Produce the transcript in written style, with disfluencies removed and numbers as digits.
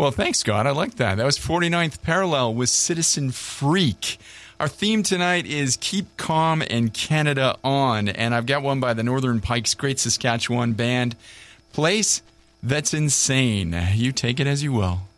Well, thanks, Scott. I like that. That was 49th Parallel with Citizen Freak. Our theme tonight is Keep Calm and Canada On, and I've got one by the Northern Pikes Great Saskatchewan Band, Place That's Insane. You take it as you will.